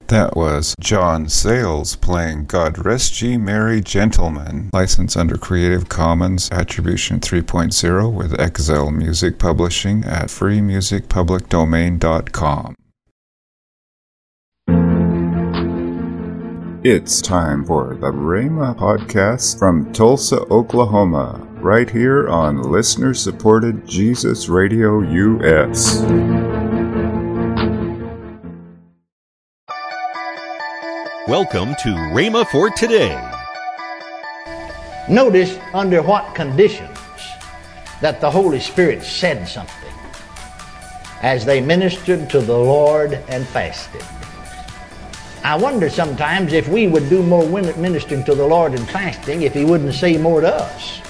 That was John Sayles playing God Rest Ye Merry Gentlemen, licensed under Creative Commons Attribution 3.0 with Excel Music Publishing at freemusicpublicdomain.com. It's time for the Rhema Podcast from Tulsa, Oklahoma, right here on listener-supported Jesus Radio US. Welcome to Rhema for Today. Notice under what conditions that the Holy Spirit said something as they ministered to the Lord and fasted. I wonder sometimes if we would do more ministering to the Lord and fasting if He wouldn't say more to us.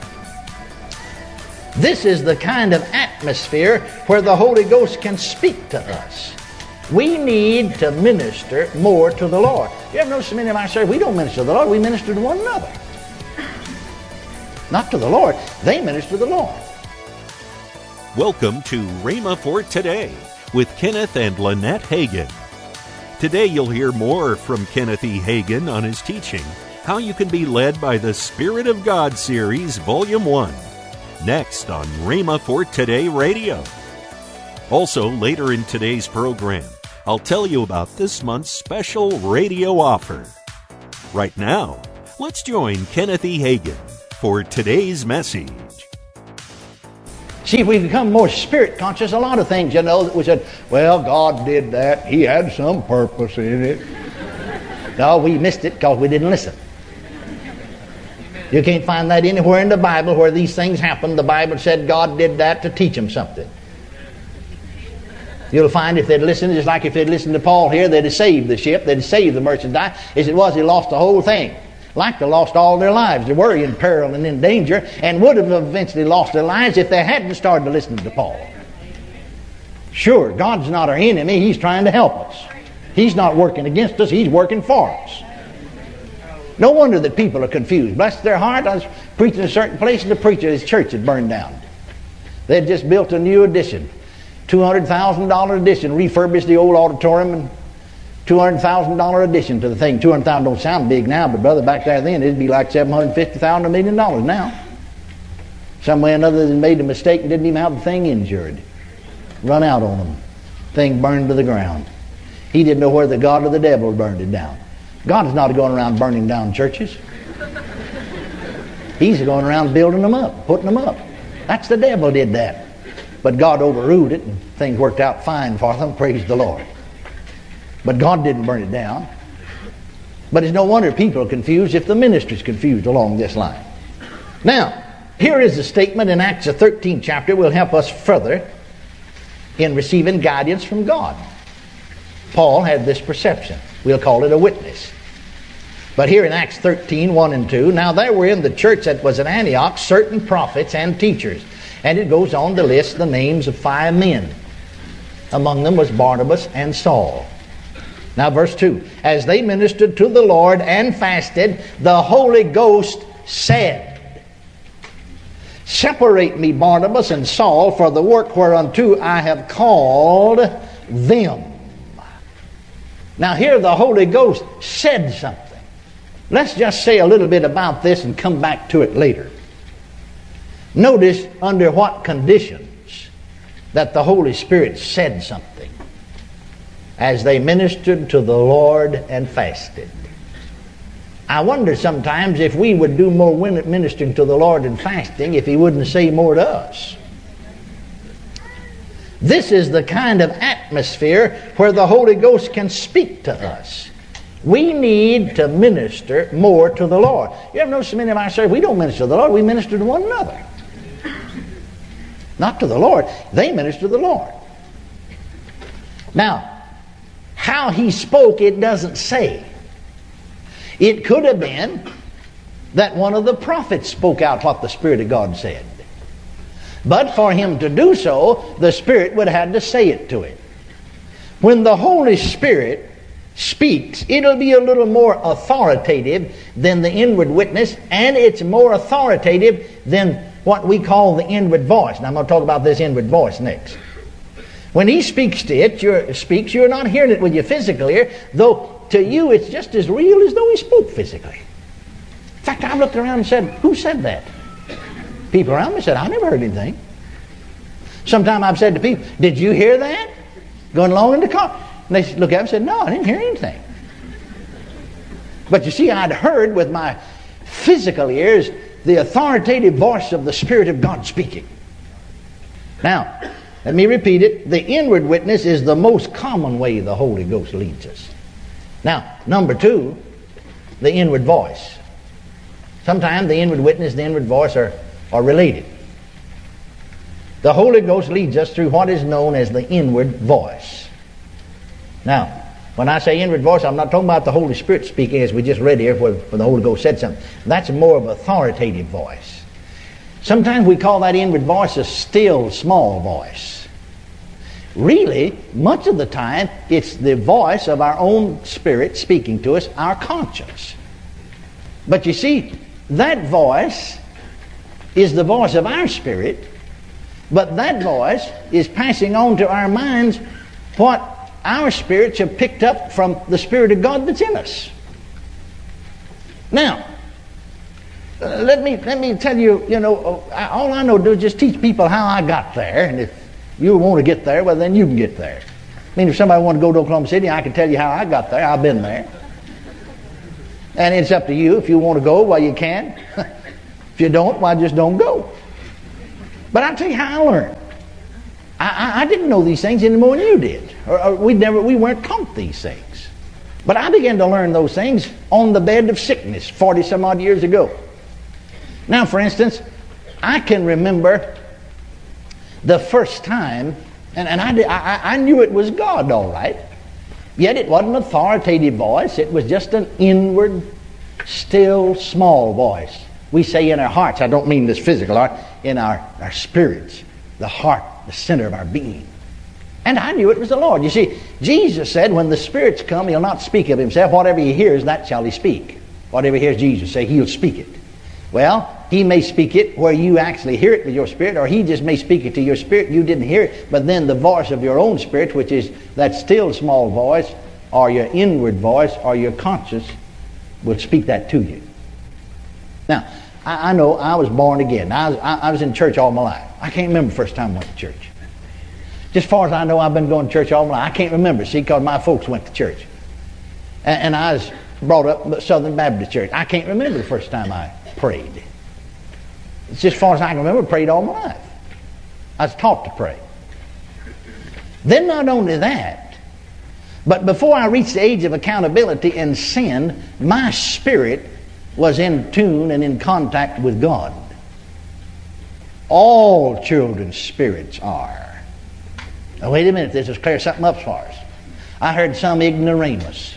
This is the kind of atmosphere where the Holy Ghost can speak to us. We need to minister more to the Lord. You ever notice so many of our services, we don't minister to the Lord, we minister to one another. Not to the Lord, they minister to the Lord. Welcome to Rhema for Today with Kenneth and Lynette Hagin. Today you'll hear more from Kenneth E. Hagin on his teaching, How You Can Be Led by the Spirit of God series, Volume 1. Next on Rhema for Today Radio. Also, later in today's program, I'll tell you about this month's special radio offer. Right now, let's join Kenneth E. Hagin for today's message. See, if we become more spirit conscious, a lot of things, that we said, well, God did that. He had some purpose in it. No, we missed it because we didn't listen. You can't find that anywhere in the Bible where these things happened. The Bible said God did that to teach them something. You'll find if they'd listened, just like if they'd listened to Paul here, they'd have saved the ship, they'd have saved the merchandise. As it was, he lost the whole thing. Like they lost all their lives. They were in peril and in danger, and would have eventually lost their lives if they hadn't started to listen to Paul. Sure, God's not our enemy. He's trying to help us. He's not working against us. He's working for us. No wonder that people are confused. Bless their heart. I was preaching in a certain place, and the preacher of his church had burned down. They'd just built a new addition. $200,000 addition, refurbished the old auditorium, and $200,000 addition to the thing. $200,000 don't sound big now, but brother, back there then it'd be like $750,000, $1 million now. Some way or another they made a mistake and didn't even have the thing insured. Run out on them. Thing burned to the ground. He didn't know where the God or the devil burned it down. God's not going around burning down churches. He's going around building them up, putting them up. That's the devil did that. But God overruled it, and things worked out fine for them. Praise the Lord. But God didn't burn it down. But it's no wonder people are confused if the minister's confused along this line. Now, here is a statement in Acts the 13th chapter will help us further in receiving guidance from God. Paul had this perception. We'll call it a witness. But here in Acts 13, 1 and 2, now there were in the church that was at Antioch certain prophets and teachers. And it goes on to list the names of 5 men. Among them was Barnabas and Saul. Now verse 2. As they ministered to the Lord and fasted, the Holy Ghost said, Separate me, Barnabas and Saul, for the work whereunto I have called them. Now here the Holy Ghost said something. Let's just say a little bit about this and come back to it later. Notice under what conditions that the Holy Spirit said something as they ministered to the Lord and fasted. I wonder sometimes if we would do more ministering to the Lord and fasting if He wouldn't say more to us. This is the kind of atmosphere where the Holy Ghost can speak to us. We need to minister more to the Lord. You ever notice so many of our services, we don't minister to the Lord, we minister to one another. Not to the Lord, they minister to the Lord. Now, how He spoke, it doesn't say. It could have been that one of the prophets spoke out what the Spirit of God said. But for him to do so, the Spirit would have had to say it to him. When the Holy Spirit speaks, it'll be a little more authoritative than the inward witness, and it's more authoritative than what we call the inward voice. Now I'm going to talk about this inward voice next. When He speaks to it, you're not hearing it with your physical ear, though to you it's just as real as though He spoke physically. In fact, I looked around and said, who said that? People around me said, I never heard anything. Sometimes I've said to people, did you hear that? Going along in the car. And they look at me and said, no, I didn't hear anything. But you see, I'd heard with my physical ears the authoritative voice of the Spirit of God speaking. Now, let me repeat it. The inward witness is the most common way the Holy Ghost leads us. Now, number two, the inward voice. Sometimes the inward witness and the inward voice are related. The Holy Ghost leads us through what is known as the inward voice. Now, when I say inward voice, I'm not talking about the Holy Spirit speaking as we just read here where the Holy Ghost said something. That's more of an authoritative voice. Sometimes we call that inward voice a still small voice. Really, much of the time, it's the voice of our own spirit speaking to us, our conscience. But you see, that voice is the voice of our spirit, but that voice is passing on to our minds what our spirits have picked up from the Spirit of God that's in us. Now, let me tell you, all I know to do is just teach people how I got there, and if you want to get there, well, then you can get there. I mean, if somebody wants to go to Oklahoma City, I can tell you how I got there. I've been there. And it's up to you. If you want to go, well, you can. If you don't, well, just don't go. But I'll tell you how I learned. I didn't know these things any more than you did. Or we weren't taught these things. But I began to learn those things on the bed of sickness 40 some odd years ago. Now, for instance, I can remember the first time, and I knew it was God all right, yet it wasn't an authoritative voice. It was just an inward, still, small voice. We say in our hearts, I don't mean this physical heart, in our spirits, the heart, the center of our being. And I knew it was the Lord. You see, Jesus said, when the spirits come, He'll not speak of Himself. Whatever He hears, that shall He speak. Whatever He hears Jesus say, He'll speak it. Well, He may speak it where you actually hear it with your spirit, or He just may speak it to your spirit. You didn't hear it, but then the voice of your own spirit, which is that still small voice, or your inward voice, or your conscience, will speak that to you. Now, I know I was born again. I was in church all my life. I can't remember the first time I went to church. Just as far as I know, I've been going to church all my life. I can't remember, see, because my folks went to church. And I was brought up in Southern Baptist Church. I can't remember the first time I prayed. It's just as far as I can remember, I prayed all my life. I was taught to pray. Then not only that, but before I reached the age of accountability and sin, my spirit was in tune and in contact with God. All children's spirits are. Now wait a minute, this is clear something up for us. I heard some ignoramus.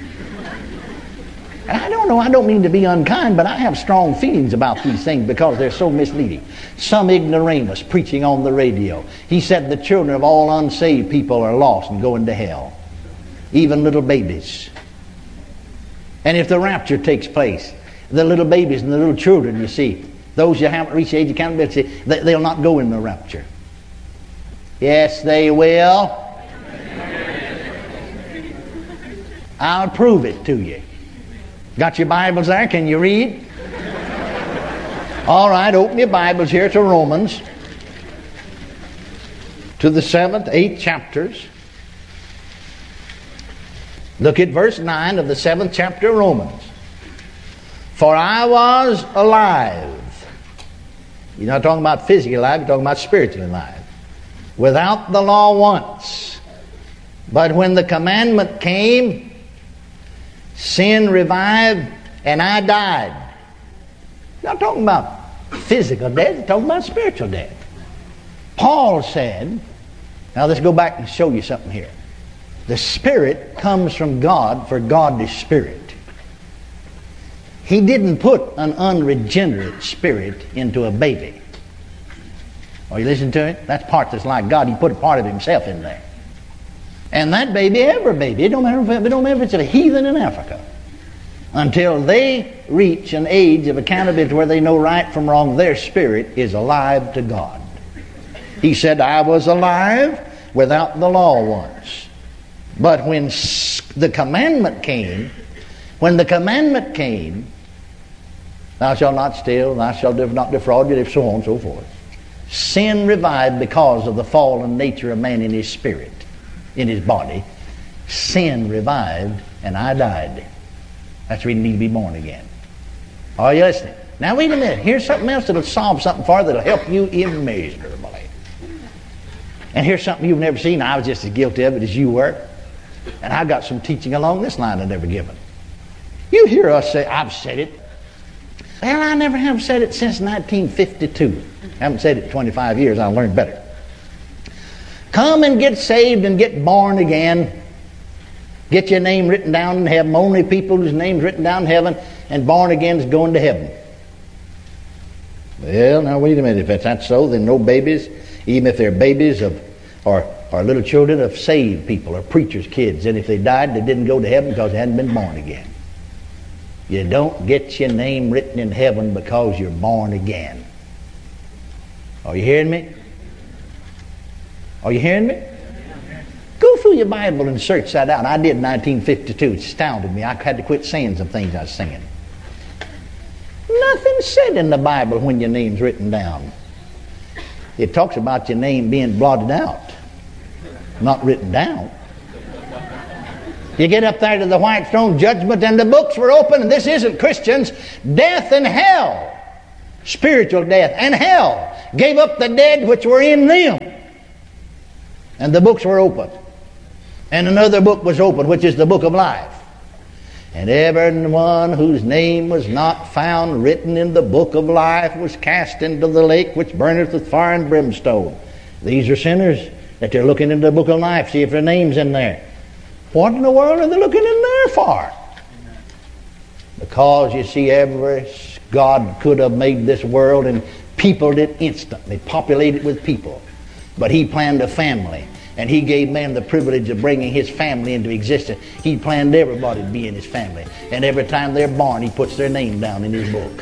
And I don't know, I don't mean to be unkind, but I have strong feelings about these things because they're so misleading. Some ignoramus preaching on the radio. He said the children of all unsaved people are lost and going to hell. Even little babies. And if the rapture takes place, the little babies and the little children, you see, those who haven't reached the age of accountability, they'll not go in the rapture. Yes, they will. I'll prove it to you. Got your Bibles there? Can you read? All right, open your Bibles here to Romans, to the 7th, 8th chapters. Look at verse 9 of the 7th chapter of Romans. For I was alive. You're not talking about physically alive, you're talking about spiritually alive. Without the law once. But when the commandment came, sin revived and I died. You're not talking about physical death, you're talking about spiritual death. Paul said, now let's go back and show you something here. The Spirit comes from God, for God is Spirit. He didn't put an unregenerate spirit into a baby. Are you listening to it? That's part that's like God. He put a part of Himself in there. And that baby, every baby, it don't matter if it's a heathen in Africa, until they reach an age of accountability where they know right from wrong, their spirit is alive to God. He said, I was alive without the law once. But when the commandment came, thou shalt not steal, thou shalt not defraud, if so on and so forth, sin revived because of the fallen nature of man in his spirit, in his body. Sin revived, and I died. That's the reason you need to be born again. Are you listening? Now wait a minute. Here's something else that'll solve something for you that'll help you immeasurably. And here's something you've never seen. I was just as guilty of it as you were. And I got some teaching along this line I've never given. You hear us say, I've said it. Well, I never have said it since 1952. I haven't said it in 25 years. I learned better. Come and get saved and get born again. Get your name written down in heaven. Only people whose name's written down in heaven and born again is going to heaven. Well, now wait a minute. If that's so, then no babies, even if they're babies or little children of saved people or preachers' kids, and if they died, they didn't go to heaven because they hadn't been born again. You don't get your name written in heaven because you're born again. Are you hearing me? Are you hearing me? Go through your Bible and search that out. I did in 1952. It astounded me. I had to quit saying some things I was saying. Nothing said in the Bible when your name's written down. It talks about your name being blotted out, not written down. You get up there to the white throne judgment and the books were open, and this isn't Christians. Death and hell, spiritual death and hell, gave up the dead which were in them. And the books were open. And another book was opened, which is the book of life. And everyone whose name was not found written in the book of life was cast into the lake which burneth with fire and brimstone. These are sinners that they're looking into the book of life, see if their name's in there. What in the world are they looking in there for? Because, you see, God could have made this world and peopled it instantly, populated with people. But He planned a family, and He gave man the privilege of bringing his family into existence. He planned everybody to be in His family. And every time they're born, He puts their name down in His book.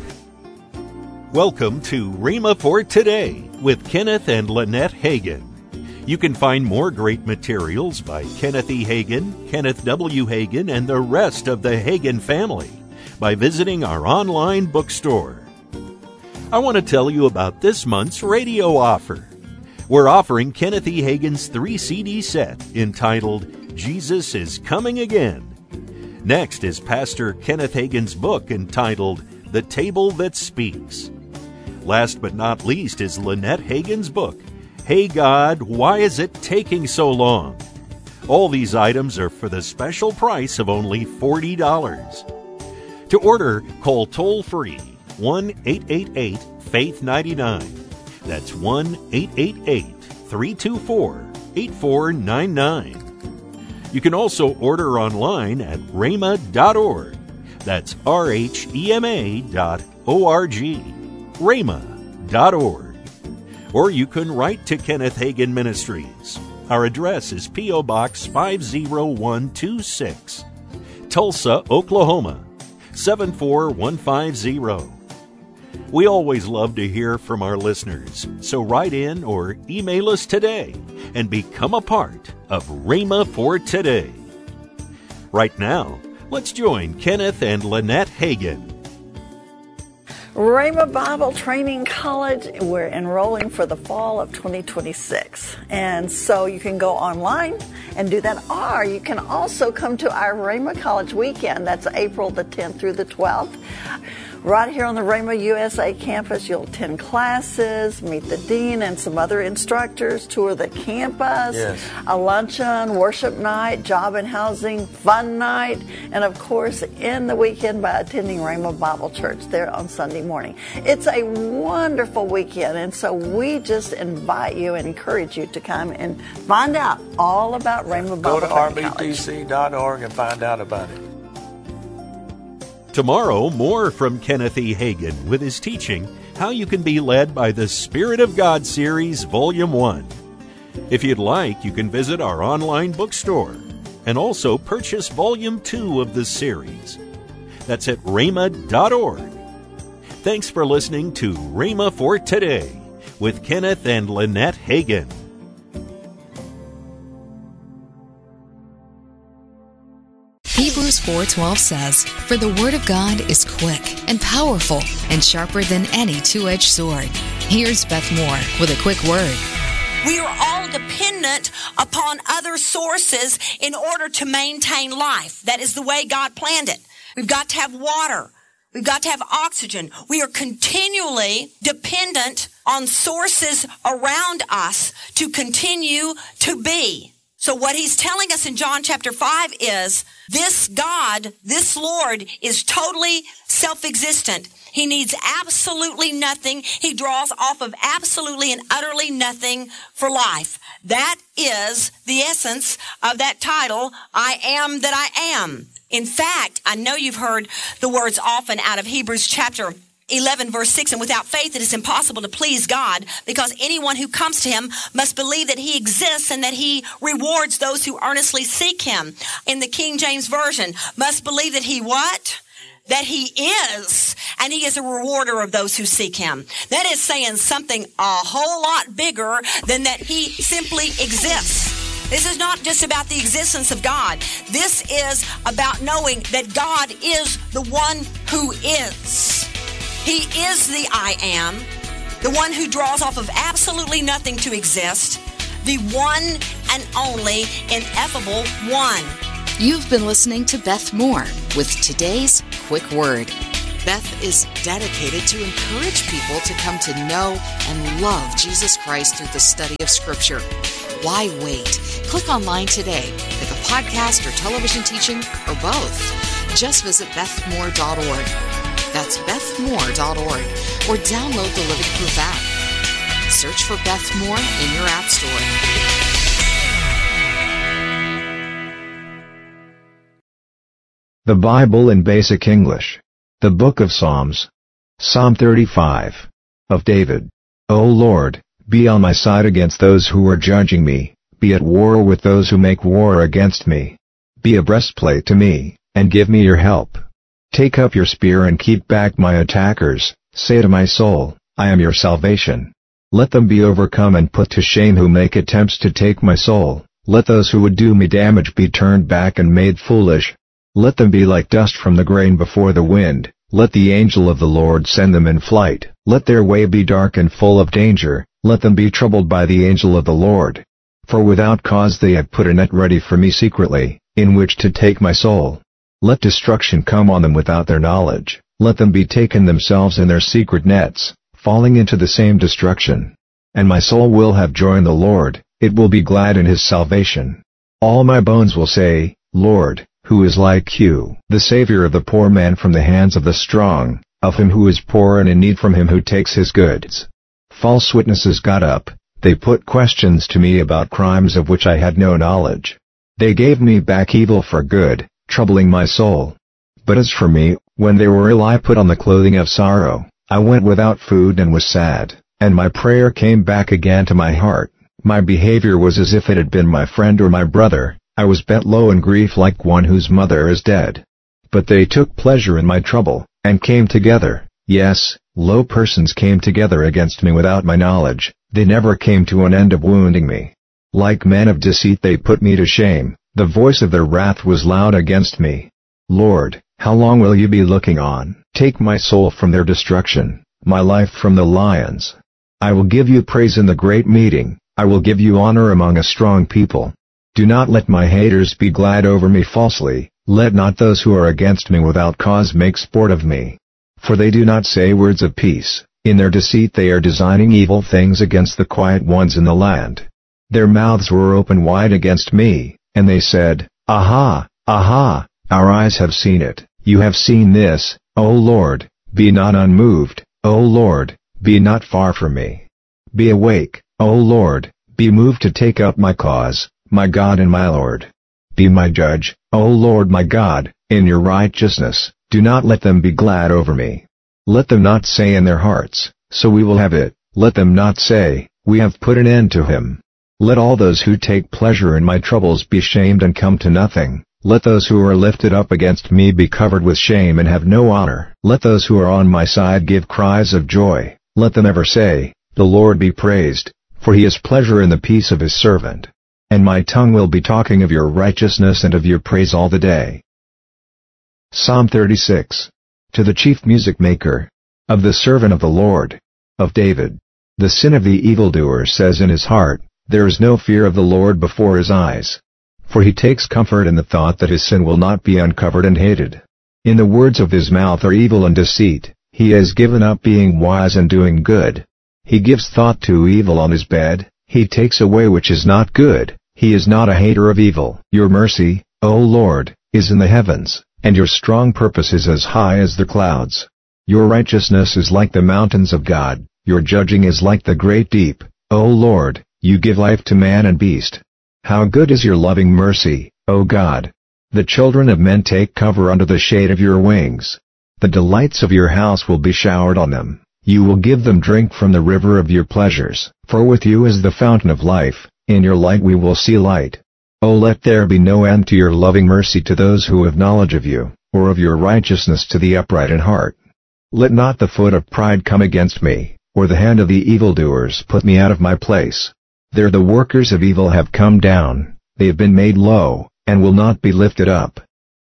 Welcome to Rhema for Today with Kenneth and Lynette Hagin. You can find more great materials by Kenneth E. Hagin, Kenneth W. Hagin, and the rest of the Hagin family by visiting our online bookstore. I want to tell you about this month's radio offer. We're offering Kenneth E. Hagin's 3-CD set entitled Jesus is Coming Again. Next is Pastor Kenneth Hagin's book entitled The Table That Speaks. Last but not least is Lynette Hagin's book, Hey God, Why Is It Taking So Long? All these items are for the special price of only $40. To order, call toll-free 1-888-FAITH-99. That's 1-888-324-8499. You can also order online at rhema.org. That's RHEMA.org. rhema.org. Or you can write to Kenneth Hagin Ministries. Our address is P.O. Box 50126, Tulsa, Oklahoma 74150. We always love to hear from our listeners, so write in or email us today and become a part of Rhema for Today. Right now, let's join Kenneth and Lynette Hagin. Rhema Bible Training College, we're enrolling for the fall of 2026. And so you can go online and do that, or you can also come to our Rhema College weekend. That's April the 10th through the 12th. Right here on the Rhema USA campus, you'll attend classes, meet the dean and some other instructors, tour the campus, a luncheon, worship night, job and housing, fun night, and of course, end the weekend by attending Rhema Bible Church there on Sunday morning. It's a wonderful weekend, and so we just invite you and encourage you to come and find out all about Rhema Bible Training College. Go to rbtc.org and find out about it. Tomorrow, more from Kenneth E. Hagin with his teaching, How You Can Be Led by the Spirit of God series, Volume 1. If you'd like, you can visit our online bookstore and also purchase Volume 2 of this series. That's at rhema.org. Thanks for listening to Rhema for Today with Kenneth and Lynette Hagin. Hebrews 4:12 says, "For the word of God is quick and powerful and sharper than any two-edged sword." Here's Beth Moore with a quick word. We are all dependent upon other sources in order to maintain life. That is the way God planned it. We've got to have water. We've got to have oxygen. We are continually dependent on sources around us to continue to be. So what he's telling us in John chapter 5 is this God, this Lord, is totally self-existent. He needs absolutely nothing. He draws off of absolutely and utterly nothing for life. That is the essence of that title, I Am That I Am. In fact, I know you've heard the words often out of Hebrews chapter 11 verse 6, and without faith it is impossible to please God, because anyone who comes to him must believe that he exists and that he rewards those who earnestly seek him. In the King James Version, must believe that he what? That he is, and he is a rewarder of those who seek him. That is saying something a whole lot bigger than that he simply exists. This is not just about the existence of God. This is about knowing that God is the one who is. He is the I Am, the one who draws off of absolutely nothing to exist, the one and only ineffable one. You've been listening to Beth Moore with today's Quick Word. Beth is dedicated to encourage people to come to know and love Jesus Christ through the study of Scripture. Why wait? Click online today with a podcast or television teaching or both. Just visit bethmoore.org. That's bethmoore.org, or download the Living Proof app. Search for Beth Moore in your app store. The Bible in Basic English. The Book of Psalms. Psalm 35. Of David. O Lord, be on my side against those who are judging me, be at war with those who make war against me. Be a breastplate to me, and give me your help. Take up your spear and keep back my attackers. Say to my soul, I am your salvation. Let them be overcome and put to shame who make attempts to take my soul. Let those who would do me damage be turned back and made foolish. Let them be like dust from the grain before the wind. Let the angel of the Lord send them in flight. Let their way be dark and full of danger. Let them be troubled by the angel of the Lord. For without cause they have put a net ready for me secretly, in which to take my soul. Let destruction come on them without their knowledge. Let them be taken themselves in their secret nets, falling into the same destruction. And my soul will have joy in the Lord, it will be glad in his salvation. All my bones will say, Lord, who is like you? The Savior of the poor man from the hands of the strong, of him who is poor and in need from him who takes his goods. False witnesses got up, they put questions to me about crimes of which I had no knowledge. They gave me back evil for good, troubling my soul. But as for me, when they were ill I put on the clothing of sorrow, I went without food and was sad, and my prayer came back again to my heart. My behavior was as if it had been my friend or my brother. I was bent low in grief like one whose mother is dead. But they took pleasure in my trouble, and came together, yes, low persons came together against me without my knowledge, they never came to an end of wounding me. Like men of deceit they put me to shame, the voice of their wrath was loud against me. Lord, how long will you be looking on? Take my soul from their destruction, my life from the lions. I will give you praise in the great meeting, I will give you honor among a strong people. Do not let my haters be glad over me falsely, let not those who are against me without cause make sport of me. For they do not say words of peace, in their deceit they are designing evil things against the quiet ones in the land. Their mouths were open wide against me, and they said, Aha, aha, our eyes have seen it, you have seen this, O Lord, be not unmoved, O Lord, be not far from me. Be awake, O Lord, be moved to take up my cause. My God and my Lord. Be my judge, O Lord my God, in your righteousness, do not let them be glad over me. Let them not say in their hearts, so we will have it, let them not say, we have put an end to him. Let all those who take pleasure in my troubles be shamed and come to nothing, let those who are lifted up against me be covered with shame and have no honor. Let those who are on my side give cries of joy, let them ever say, the Lord be praised, for he has pleasure in the peace of his servant. And my tongue will be talking of your righteousness and of your praise all the day. Psalm 36. To the chief music maker, of the servant of the Lord, of David. The sin of the evildoer says in his heart, there is no fear of the Lord before his eyes. For he takes comfort in the thought that his sin will not be uncovered and hated. In the words of his mouth are evil and deceit, he has given up being wise and doing good. He gives thought to evil on his bed, he takes away which is not good, he is not a hater of evil. Your mercy, O Lord, is in the heavens, and your strong purpose is as high as the clouds. Your righteousness is like the mountains of God, your judging is like the great deep, O Lord, you give life to man and beast. How good is your loving mercy, O God! The children of men take cover under the shade of your wings. The delights of your house will be showered on them, you will give them drink from the river of your pleasures. For with you is the fountain of life, in your light we will see light. O let there be no end to your loving mercy to those who have knowledge of you, or of your righteousness to the upright in heart. Let not the foot of pride come against me, or the hand of the evildoers put me out of my place. There the workers of evil have come down, they have been made low, and will not be lifted up.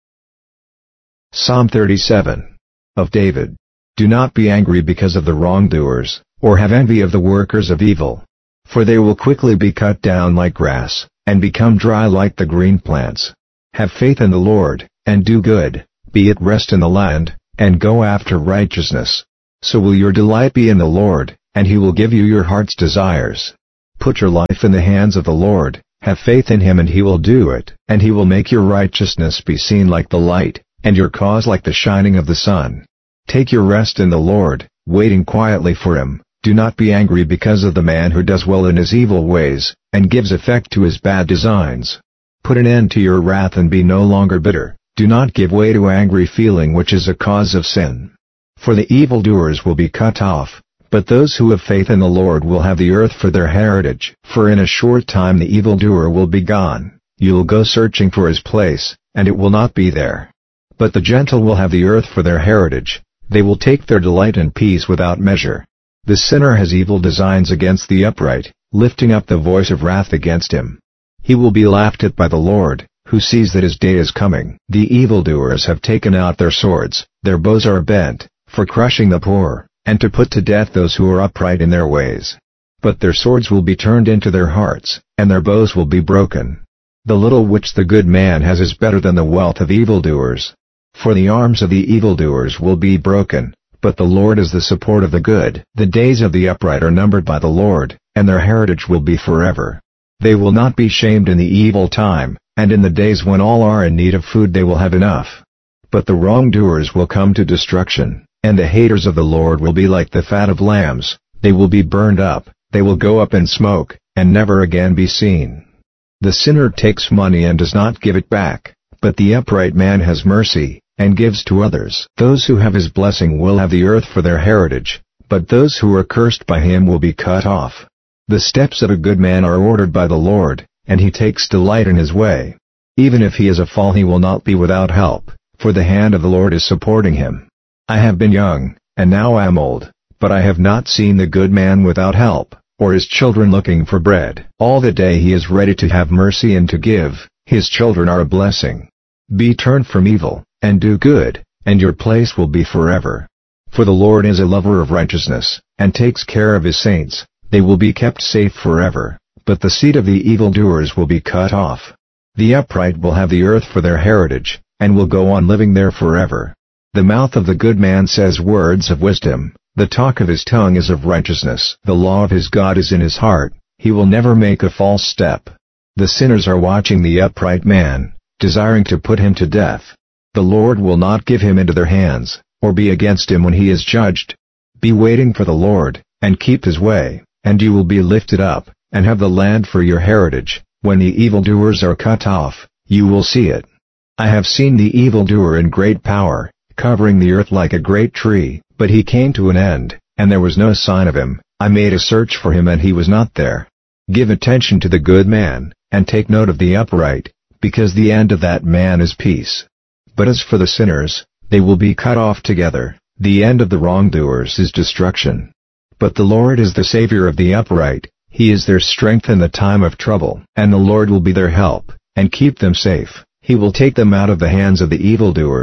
Psalm 37. Of David. Do not be angry because of the wrongdoers, or have envy of the workers of evil. For they will quickly be cut down like grass, and become dry like the green plants. Have faith in the Lord, and do good, be at rest in the land, and go after righteousness. So will your delight be in the Lord, and he will give you your heart's desires. Put your life in the hands of the Lord, have faith in him and he will do it. And he will make your righteousness be seen like the light, and your cause like the shining of the sun. Take your rest in the Lord, waiting quietly for him. Do not be angry because of the man who does well in his evil ways, and gives effect to his bad designs. Put an end to your wrath and be no longer bitter. Do not give way to angry feeling which is a cause of sin. For the evildoers will be cut off, but those who have faith in the Lord will have the earth for their heritage. For in a short time the evildoer will be gone, you will go searching for his place, and it will not be there. But the gentle will have the earth for their heritage, they will take their delight in peace without measure. The sinner has evil designs against the upright, lifting up the voice of wrath against him. He will be laughed at by the Lord, who sees that his day is coming. The evildoers have taken out their swords, their bows are bent, for crushing the poor, and to put to death those who are upright in their ways. But their swords will be turned into their hearts, and their bows will be broken. The little which the good man has is better than the wealth of evildoers. For the arms of the evildoers will be broken, but the Lord is the support of the good. The days of the upright are numbered by the Lord, and their heritage will be forever. They will not be shamed in the evil time, and in the days when all are in need of food they will have enough. But the wrongdoers will come to destruction, and the haters of the Lord will be like the fat of lambs, they will be burned up, they will go up in smoke, and never again be seen. The sinner takes money and does not give it back, but the upright man has mercy, and gives to others. Those who have his blessing will have the earth for their heritage, but those who are cursed by him will be cut off. The steps of a good man are ordered by the Lord, and he takes delight in his way. Even if he is a fall he will not be without help, for the hand of the Lord is supporting him. I have been young, and now I am old, but I have not seen the good man without help, or his children looking for bread. All the day he is ready to have mercy and to give, his children are a blessing. Be turned from evil, and do good, and your place will be forever. For the Lord is a lover of righteousness, and takes care of his saints, they will be kept safe forever, but the seed of the evildoers will be cut off. The upright will have the earth for their heritage, and will go on living there forever. The mouth of the good man says words of wisdom, the talk of his tongue is of righteousness. The law of his God is in his heart, he will never make a false step. The sinners are watching the upright man, desiring to put him to death. The Lord will not give him into their hands, or be against him when he is judged. Be waiting for the Lord, and keep his way, and you will be lifted up, and have the land for your heritage. When the evildoers are cut off, you will see it. I have seen the evildoer in great power, covering the earth like a great tree, but he came to an end, and there was no sign of him. I made a search for him and he was not there. Give attention to the good man, and take note of the upright, because the end of that man is peace. But as for the sinners, they will be cut off together, the end of the wrongdoers is destruction. But the Lord is the Savior of the upright, he is their strength in the time of trouble. And the Lord will be their help, and keep them safe. He will take them out of the hands of the evildoers,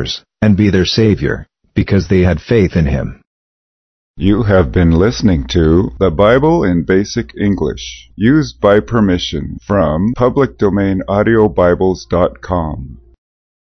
and be their Savior, because they had faith in Him. You have been listening to The Bible in Basic English, used by permission from publicdomainaudiobibles.com.